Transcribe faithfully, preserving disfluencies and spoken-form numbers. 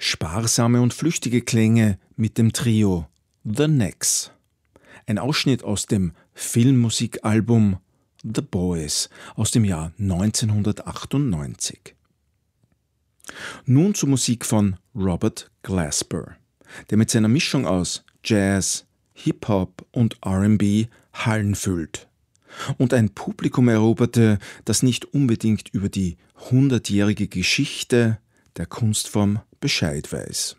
Sparsame und flüchtige Klänge mit dem Trio The Knacks. Ein Ausschnitt aus dem Filmmusikalbum The Boys aus dem Jahr neunzehnhundertachtundneunzig. Nun zur Musik von Robert Glasper, der mit seiner Mischung aus Jazz, Hip-Hop und R and B Hallen füllt und ein Publikum eroberte, das nicht unbedingt über die hundertjährige Geschichte der Kunstform Bescheid weiß.